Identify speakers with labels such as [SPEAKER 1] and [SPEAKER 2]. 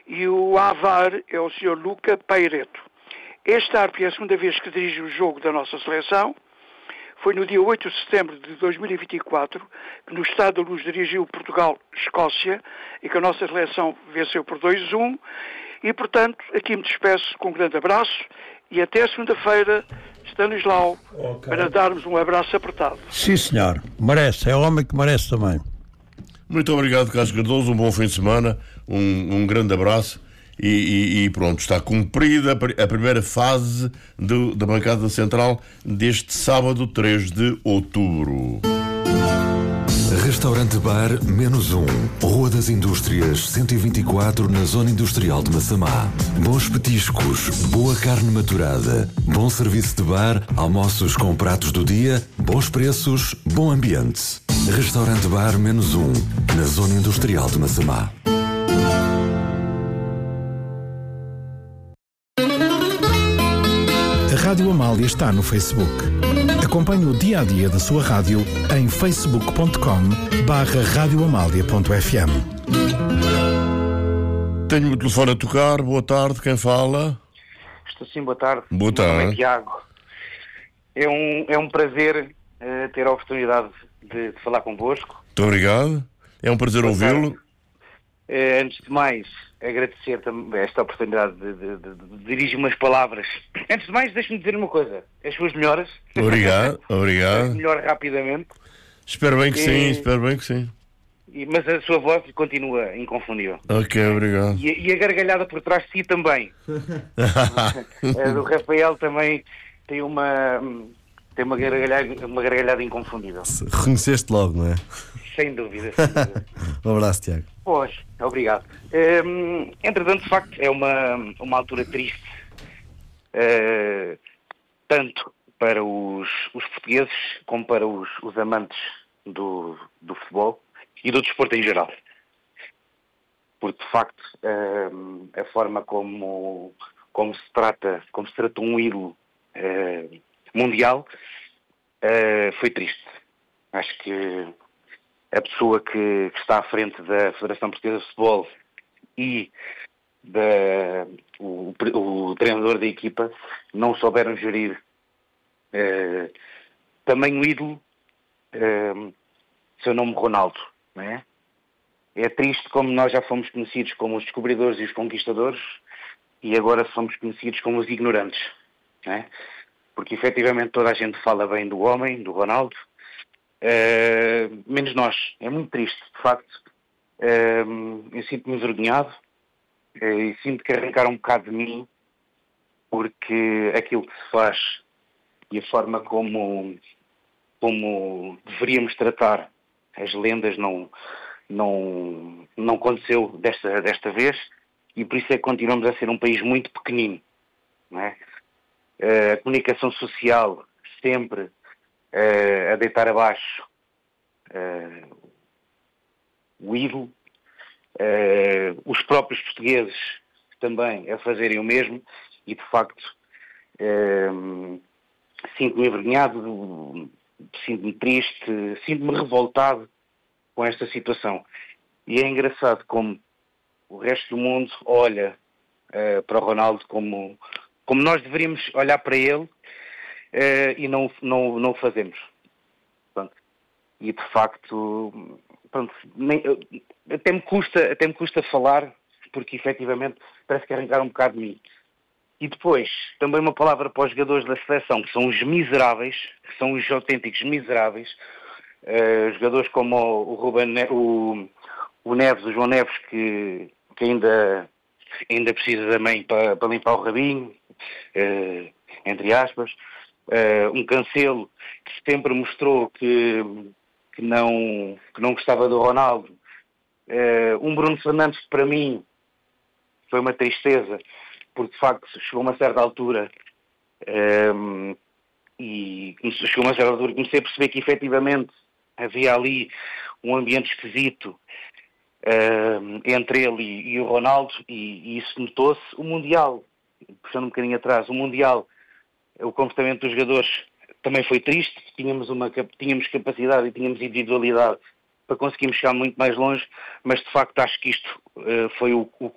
[SPEAKER 1] e o AVAR é o Sr. Luca Paireto. Este árbitro é a segunda vez que dirige o jogo da nossa seleção. Foi no dia 8 de setembro de 2024 que no Estado da Luz dirigiu Portugal-Escócia e que a nossa seleção venceu por 2-1 e, portanto, aqui me despeço com um grande abraço e até segunda-feira, Stanislau, para darmos um abraço apertado.
[SPEAKER 2] Sim, senhor. Merece. É homem que merece também.
[SPEAKER 3] Muito obrigado, Carlos Cardoso. Um bom fim de semana. Um grande abraço. E pronto, está cumprida a primeira fase da bancada central deste sábado 3 de outubro.
[SPEAKER 4] Restaurante Bar -1, Rua das Indústrias 124, na Zona Industrial de Massamá. Bons petiscos, boa carne maturada, bom serviço de bar, almoços com pratos do dia, bons preços, bom ambiente. Restaurante Bar -1, na Zona Industrial de Massamá.
[SPEAKER 5] A Rádio Amália está no Facebook. Acompanhe o dia-a-dia da sua rádio em facebook.com/radioamalia.fm.
[SPEAKER 3] Tenho o telefone a tocar. Boa tarde, quem fala?
[SPEAKER 6] Estou sim, boa tarde.
[SPEAKER 3] Boa tarde.
[SPEAKER 6] Meu nome é Tiago. É um prazer ter a oportunidade de falar convosco.
[SPEAKER 3] Muito obrigado. É um prazer ouvi-lo.
[SPEAKER 6] Antes de mais, agradecer também esta oportunidade de dirigir umas palavras. Antes de mais, deixe-me dizer uma coisa. As suas melhoras.
[SPEAKER 3] Obrigado.
[SPEAKER 6] Melhor rapidamente.
[SPEAKER 3] Espero bem que sim.
[SPEAKER 6] Mas a sua voz continua inconfundível.
[SPEAKER 3] Ok, obrigado.
[SPEAKER 6] E a gargalhada por trás de si também. A do Rafael também tem uma gargalhada inconfundível.
[SPEAKER 7] Reconheceste logo, não é?
[SPEAKER 6] Sem dúvida.
[SPEAKER 7] Um abraço, Tiago.
[SPEAKER 6] Pois, obrigado. Entretanto, de facto, é uma altura triste, tanto para os portugueses como para os amantes do futebol e do desporto em geral. Porque, de facto, a forma como se trata um ídolo mundial foi triste. Acho que a pessoa que está à frente da Federação Portuguesa de Futebol e o treinador da equipa não souberam gerir também o ídolo, seu nome Ronaldo, não é? É triste como nós já fomos conhecidos como os descobridores e os conquistadores e agora somos conhecidos como os ignorantes, não é? Porque efetivamente toda a gente fala bem do homem, do Ronaldo, menos nós. É muito triste, de facto. Eu sinto-me envergonhado e sinto que arrancaram um bocado de mim, porque aquilo que se faz e a forma como deveríamos tratar as lendas não aconteceu desta vez, e por isso é que continuamos a ser um país muito pequenino, não é? A comunicação social sempre a deitar abaixo o ídolo, os próprios portugueses também a fazerem o mesmo, e de facto sinto-me envergonhado, sinto-me triste, sinto-me revoltado com esta situação. E é engraçado como o resto do mundo olha para o Ronaldo como nós deveríamos olhar para ele, e não o fazemos. Pronto. E de facto, pronto, até me custa falar, porque efetivamente parece que arrancaram um bocado de mim. E depois, também uma palavra para os jogadores da seleção, que são os miseráveis, que são os autênticos miseráveis, jogadores como o Ruben, o Neves, o João Neves, que ainda precisa da mãe para limpar o rabinho, entre aspas, um Cancelo que sempre mostrou que não gostava do Ronaldo, um Bruno Fernandes que para mim foi uma tristeza, porque de facto chegou a uma certa altura e comecei a perceber que efetivamente havia ali um ambiente esquisito entre ele e o Ronaldo, e isso notou-se. O Mundial, puxando um bocadinho atrás, o comportamento dos jogadores também foi triste. Tínhamos capacidade e tínhamos individualidade para conseguirmos chegar muito mais longe, mas de facto acho que isto foi o